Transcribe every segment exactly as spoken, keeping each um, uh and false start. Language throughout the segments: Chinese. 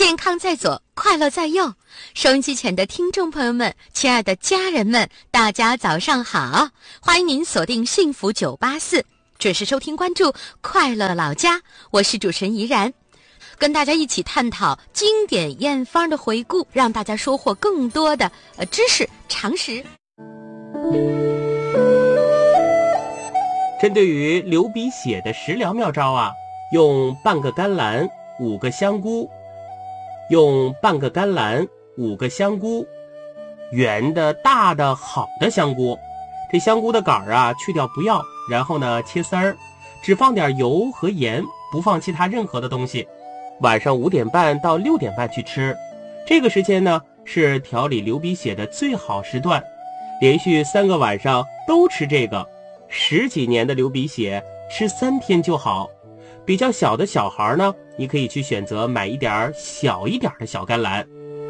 健康在左，快乐在右。收音机前的听众朋友们，亲爱的家人们，大家早上好！欢迎您锁定幸福九八四，准时收听关注快乐老家，我是主持人怡然，跟大家一起探讨经典验方的回顾，让大家收获更多的呃知识常识。 针对于流鼻血的食疗妙招啊，用半个甘蓝，五个香菇，用半个甘蓝，五个香菇，圆的、大的、好的香菇。这香菇的杆儿啊，去掉不要，然后呢切丝儿，只放点油和盐，不放其他任何的东西。晚上五点半到六点半去吃，这个时间呢是调理流鼻血的最好时段。连续三个晚上都吃这个，十几年的流鼻血吃三天就好。比较小的小孩呢，你可以去选择买一点小一点的小甘蓝。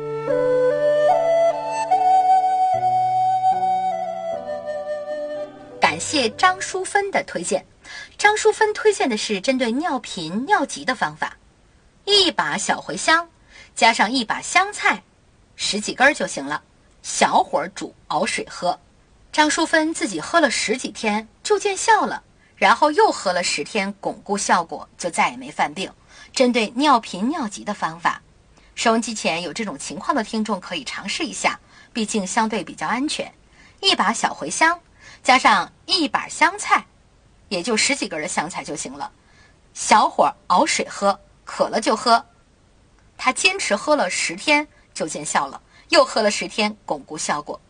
感谢张淑芬的推荐。张淑芬推荐的是针对尿频尿急的方法，一把小茴香加上一把香菜，十几根就行了，小火煮熬水喝。张淑芬自己喝了十几天就见效了，然后又喝了十天，巩固效果，就再也没犯病。针对尿频尿急的方法，收音机前有这种情况的听众可以尝试一下，毕竟相对比较安全。一把小茴香加上一把香菜，也就十几根的香菜就行了，小火熬水喝，渴了就喝。他坚持喝了十天就见效了，又喝了十天，巩固效果。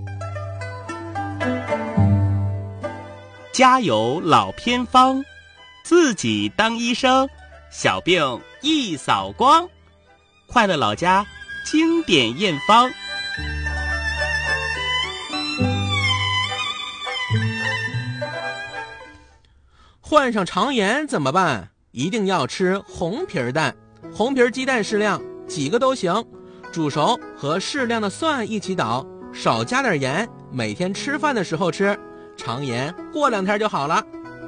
家有老偏方，自己当医生，小病一扫光。快乐老家经典验方。 患上肠炎怎么办？一定要吃红皮蛋，红皮鸡蛋适量，几个都行，煮熟和适量的蒜一起捣，少加点盐，每天吃饭的时候吃，肠炎过两天就好了。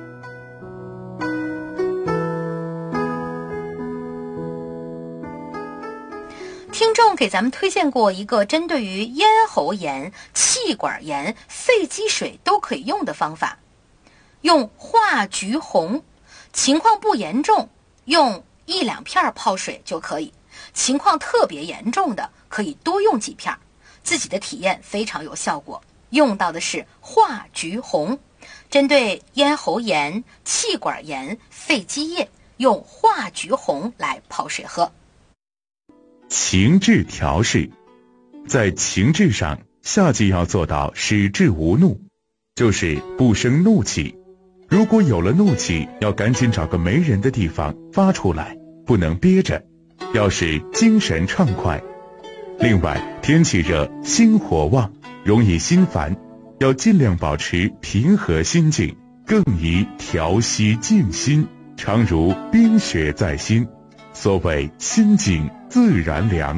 听众给咱们推荐过一个针对于咽喉炎、气管炎、肺积水都可以用的方法，用化橘红，情况不严重，用一两片泡水就可以，情况特别严重的可以多用几片，自己的体验非常有效果。用到的是化橘红，针对咽喉炎、气管炎、肺积液，用化橘红来泡水喝。 情志调试，在情志上，夏季要做到使志无怒，就是不生怒气。如果有了怒气，要赶紧找个没人的地方发出来，不能憋着，要使精神畅快。另外，天气热，心火旺，容易心烦，要尽量保持平和心境，更宜调息静心，常如冰雪在心。所谓心静自然凉。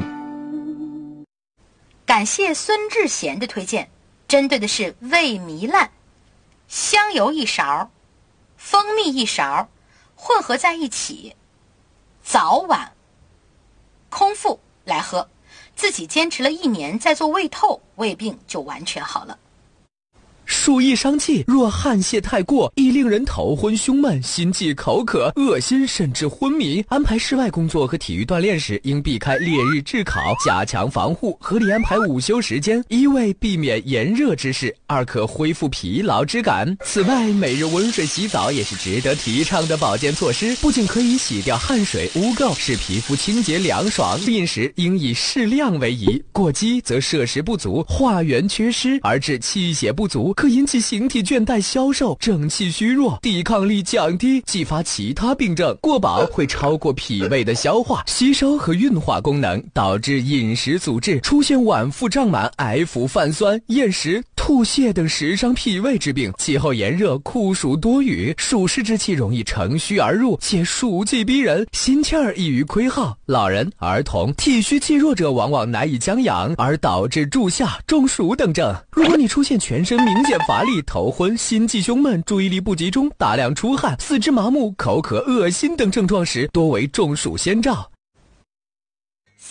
感谢孙志贤的推荐，针对的是胃糜烂，香油一勺，蜂蜜一勺，混合在一起，早晚空腹来喝，自己坚持了一年，再做胃透，胃病就完全好了。 暑易伤气，若汗泄太过，易令人头昏胸闷、心悸口渴、恶心，甚至昏迷。安排室外工作和体育锻炼时，应避开烈日炙烤，加强防护，合理安排午休时间，一为避免炎热之势，二可恢复疲劳之感。此外，每日温水洗澡也是值得提倡的保健措施，不仅可以洗掉汗水污垢，使皮肤清洁凉爽，饮食应以适量为宜，过饥则摄食不足，化元缺失，而致气血不足，可引起形体倦怠消瘦、正气虚弱、抵抗力降低，继发其他病症。过饱会超过脾胃的消化、吸收和运化功能，导致饮食阻滞，出现脘腹胀满、癌腹泛酸、厌食、吐泻等食伤脾胃之病。气候炎热，酷暑多雨，暑湿之气容易乘虚而入，且暑气逼人，心气儿易于亏耗。老人、儿童、体虚气弱者往往难以将养，而导致助夏、中暑等症。如果你出现全身明显乏力、头昏、心悸胸闷、注意力不集中、大量出汗、四肢麻木、口渴、恶心等症状时，多为中暑先兆。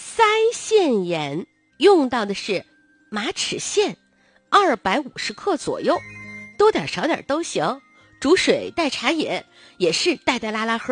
炼盐用到的是马齿苋，二百五十克左右，多点少点都行。煮水代茶饮，也是带带拉拉喝